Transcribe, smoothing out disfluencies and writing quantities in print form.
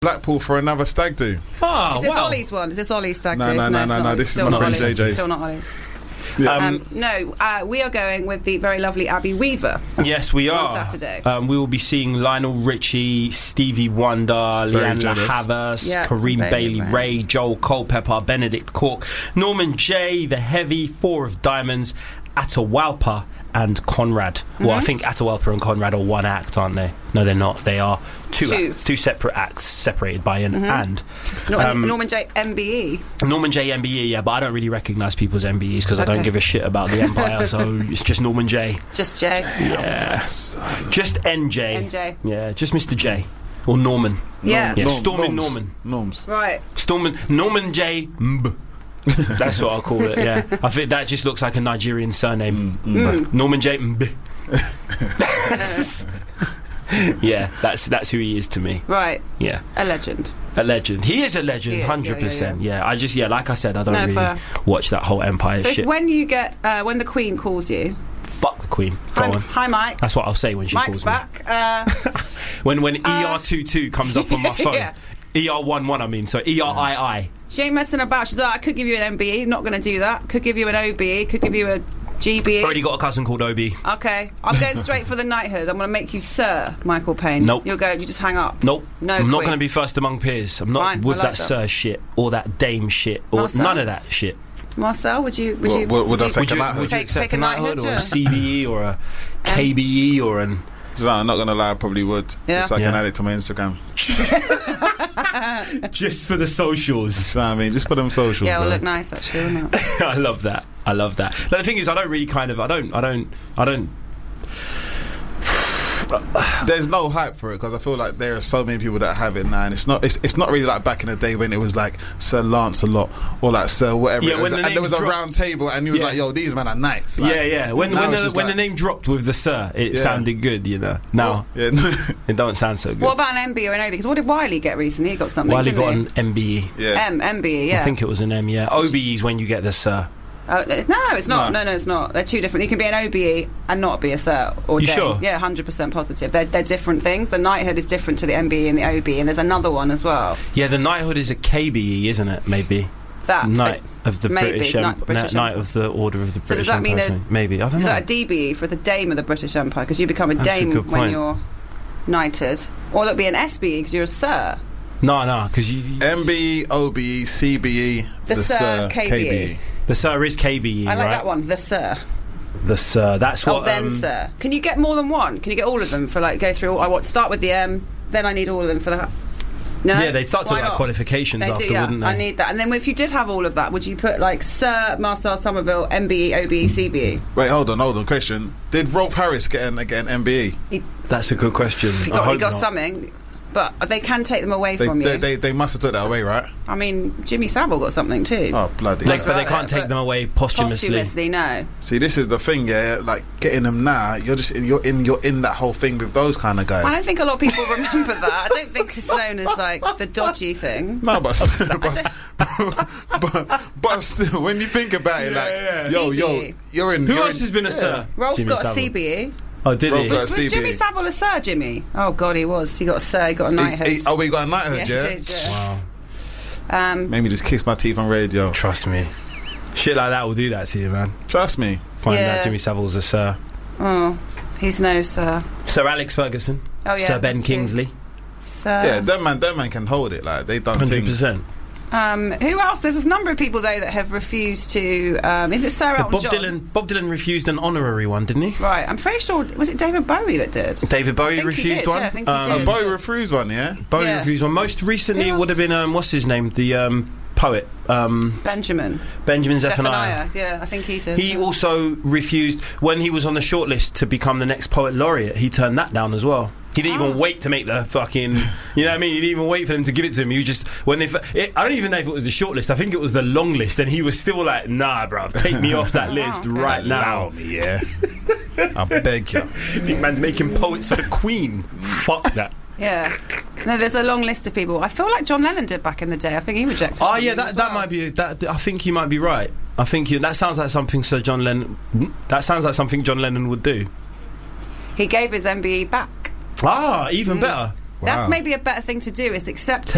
Blackpool for another stag do. Oh, Is this Ollie's one? Is this Ollie's stag do? No. This is my friend JJ. Still not Ollie's. Yeah. We are going with the very lovely Abby Weaver. Yes, we are. On Saturday. We will be seeing Lionel Richie, Stevie Wonder, Leanne Havas, Kareem Bailey Ray, Joel Culpepper, Benedict Cork, Norman J, The Heavy, Four of Diamonds, Atahualpa, and Conrad. Well, I think Atahualpa and Conrad are one act, aren't they? No, they're not. They are two acts, two separate acts separated by an and. Norman J MBE. Norman J MBE, yeah, but I don't really recognise people's MBEs because I don't give a shit about the Empire, so it's just Norman J. Just J. Yeah. Just NJ. NJ. Yeah, just Mr. J. Or Norman. Yeah. Stormin Norman. Norms. Right. Norman J. Mb. That's what I'll call it, yeah. I think that just looks like a Nigerian surname. Norman J. Mb. Yeah, that's who he is to me. Right. Yeah. A legend. He is a legend, 100%. Yeah. I just, like I said, I don't really watch that whole Empire shit. So when you get, when the Queen calls you... Fuck the Queen. Go on. Hi, Mike. That's what I'll say when she Mike's calls me. Mike's back. When ER22 comes up on my phone. Yeah. ER11, I mean, so ERII. She ain't messing about. She's like, I could give you an MBE, not going to do that. Could give you an OBE, could give you a GBE. Already got a cousin called Obi. Okay, I'm going straight for the knighthood. I'm going to make you Sir Michael Payne. Nope. You just hang up. Nope. No, I'm not going to be first among peers. I'm not Fine, with like that Sir shit or that Dame shit or Marcel? none of that shit. Marcel, would you would I take a knighthood? Would you accept take a knighthood or a yeah. CBE or a KBE or an... No, I'm not going to lie, I probably would. Yeah. So I can add it to my Instagram. Just for the socials. You know what I mean? Just for them socials. Yeah, it'll bro. look nice actually, won't it? I love that. But the thing is, I don't really I don't There's no hype for it because I feel like there are so many people that have it now, and it's not really like back in the day when it was like Sir Lancelot or like Sir whatever. Yeah, when there was a round table and he was like, "Yo, these men are knights." Like, When the name dropped with the Sir, it sounded good, you know. Now it don't sound so good. What about an MB or an OB? Because what did Wiley get recently? He got something. Wiley got didn't an MBE. Yeah. MBE. Yeah. I think it was an M. Yeah. OBE is when you get the Sir. No, it's not. No, it's not. They're two different. You can be an OBE and not be a Sir or You Dame. sure? Yeah, 100% positive. They're different things. The knighthood is different to the MBE and the OB, and there's another one as well. Yeah, the knighthood is a KBE, isn't it? Maybe. That Knight of the maybe, British British Knight of the Order of the British does that mean Empire. Maybe I don't know. Is that a DBE for the Dame of the British Empire? Because you become a That's a Dame good when point. you're knighted, or it'll be an SBE because you're a Sir. No, because you. MBE, OBE, CBE, The Sir, KBE. The Sir is KBE. I like right? that one. The Sir. The Sir. That's what. Then Sir. Can you get more than one? Can you get all of them for go through? I want to start with the M. Then I need all of them for the. No. Yeah, they'd start Why talking about not? qualifications They after, do, yeah. wouldn't they? I need that. And then if you did have all of that, would you put Sir Marcel Somerville, MBE, OBE, CBE? Wait, hold on. Question: did Rolf Harris get an MBE? That's a good question. He got something, but they can take them away from you. They must have took that away, right? I mean, Jimmy Savile got something too. Oh bloody! But they can't take them away posthumously. No. See, this is the thing, yeah. Like getting them now, you're in that whole thing with those kind of guys. I don't think a lot of people remember that. I don't think it's known as the dodgy thing. No, but still, when you think about it, yo, you're in. Who else has been a Sir? Rolf Jimmy got Savile. a CBE. Oh, did he? Rolf Was got a Jimmy CBE. Savile a Sir, Jimmy? Oh God, he was. He got a Sir. He got a knighthood. He got a knighthood, yeah. He did, yeah. Wow. Made me just kiss my teeth on radio. Trust me. Shit like that will do that to you, man. Trust me. Find out Jimmy Savile's a Sir. Oh, he's no Sir. Sir Alex Ferguson. Oh yeah. Sir Ben that's true. Kingsley. Sir. Yeah, them man can hold it. Like they done things. 100%. Who else? There's a number of people though that have refused to. Is it Sir Elton John? Bob Dylan refused an honorary one, didn't he? Right, I'm pretty sure. Was it David Bowie that did? David Bowie think he refused did, one. yeah, I think he did. And Bowie refused one, yeah. Bowie Yeah. refused one. Most recently, Who it would have been what's his name? The poet. Benjamin Zephaniah. Yeah, I think he did. He also refused when he was on the shortlist to become the next poet laureate. He turned that down as well. He didn't even wait to make the fucking. You know what I mean? He didn't even wait for them to give it to him. He was just when they. I don't even know if it was the shortlist. I think it was the long list, and he was still like, "Nah, bruv, take me off that list right now." Allow me, yeah. I beg you. You think man's making poets for the Queen? Fuck that. Yeah. No, there's a long list of people. I feel like John Lennon did back in the day. I think he rejected. Oh yeah, something as that well. might be. I think you might be right. I think that sounds like something Sir John Lennon. That sounds like something John Lennon would do. He gave his MBE back. Ah, even better. That's Wow. maybe a better thing to do is accept